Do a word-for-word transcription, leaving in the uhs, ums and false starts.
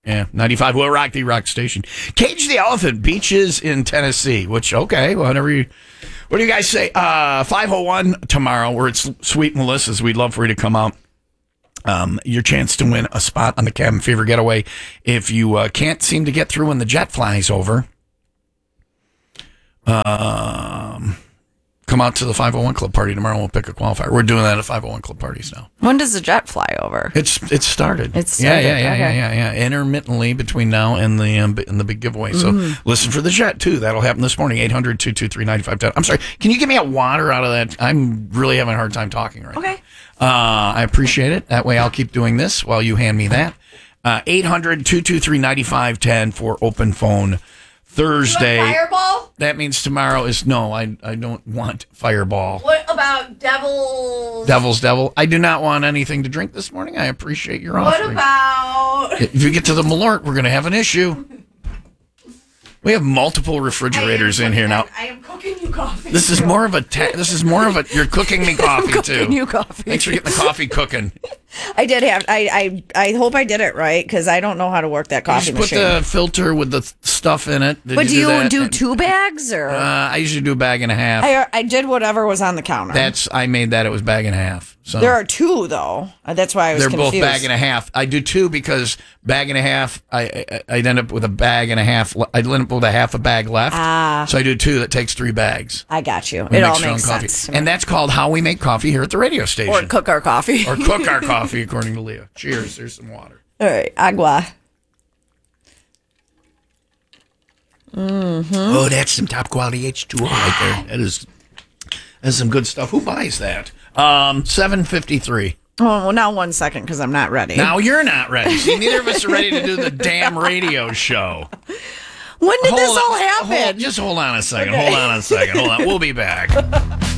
Yeah, ninety-five will rock the rock station. Cage the Elephant, beaches in Tennessee, which, okay, whatever you, what do you guys say? Uh, five oh one tomorrow, where it's Sweet Melissa's. We'd love for you to come out. Um, your chance to win a spot on the Cabin Fever getaway. If you uh, can't seem to get through when the jet flies over, um, come out to the five oh one Club Party tomorrow. We'll pick a qualifier. We're doing that at five oh one Club Parties now. When does the jet fly over? It's it's started. It's started. Yeah, yeah, yeah, okay. yeah, yeah, yeah. Intermittently between now and the um, and the big giveaway. So Mm. listen for the jet too. That'll happen this morning. eight hundred, two two three, nine five one zero. I'm sorry. Can you give me a water out of that? I'm really having a hard time talking right Okay. now. Uh, I appreciate it. That way I'll keep doing this while you hand me that. Uh, eight hundred, two two three, nine five one zero for open phone Thursday. Fireball? That means tomorrow is no. I I don't want Fireball. What about Devil's? Devil's Devil. I do not want anything to drink this morning. I appreciate your What offering. about? If you get to the Malort, we're going to have an issue. We have multiple refrigerators in here now. I am cooking you coffee. This is more of a. Ta- this is more of a. You're cooking me coffee Cooking too. you coffee. Thanks for getting the coffee cooking. I did have. I I, I hope I did it right because I don't know how to work that You coffee just put machine. the filter with the stuff in it. Did but do you that? do two bags or? Uh, I usually do a bag and a half. I I did whatever was on the counter. That's I made that. It was bag and a half. So There are two though. Uh, That's why I was they're confused. both bag and a half. I do two because bag and a half. I, I I'd end up with a bag and a half. I'd end up with a half a bag left. Ah. So I do two. That takes three bags. I got you. We It make all strong makes coffee. sense. to me. And that's called How We Make Coffee here at the radio station. Or cook our coffee. Or cook our coffee, according to Leah. Cheers. There's some water. All right, agua. Oh, that's some top quality H two O right there. That is, that's some good stuff. Who buys that? Um, seven fifty-three. Oh, well, now one second because I'm not ready. Now you're not ready. See, neither of us are ready to do the damn radio show. When did this Hold all on- happen? hold- just hold on a second. Hold on a second. Hold on. We'll be back.